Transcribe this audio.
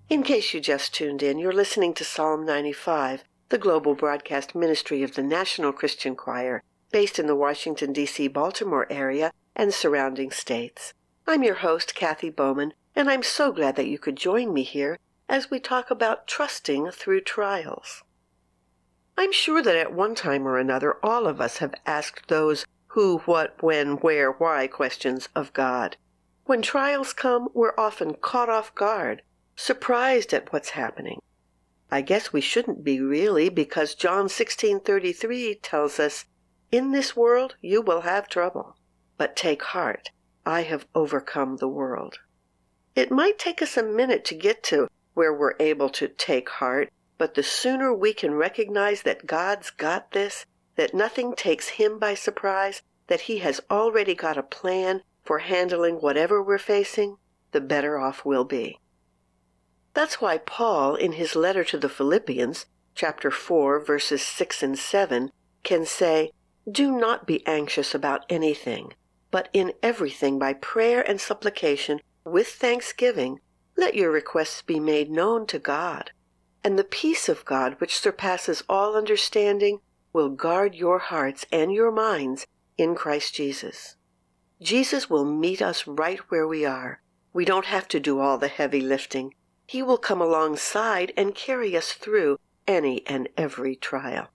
In case you just tuned in, you're listening to Psalm 95, the global broadcast ministry of the National Christian Choir, based in the Washington, D.C., Baltimore area and surrounding states. I'm your host, Kathy Bowman, and I'm so glad that you could join me here as we talk about trusting through trials. I'm sure that at one time or another, all of us have asked those who, what, when, where, why questions of God. When trials come, we're often caught off guard, surprised at what's happening. I guess we shouldn't be really, because John 16:33 tells us, "In this world you will have trouble, but take heart, I have overcome the world." It might take us a minute to get to where we're able to take heart, but the sooner we can recognize that God's got this, that nothing takes him by surprise, that he has already got a plan for handling whatever we're facing, the better off we'll be. That's why Paul, in his letter to the Philippians, chapter 4, verses 6 and 7, can say, "Do not be anxious about anything, but in everything by prayer and supplication, with thanksgiving, let your requests be made known to God. And the peace of God, which surpasses all understanding, will guard your hearts and your minds in Christ Jesus." Jesus will meet us right where we are. We don't have to do all the heavy lifting. He will come alongside and carry us through any and every trial.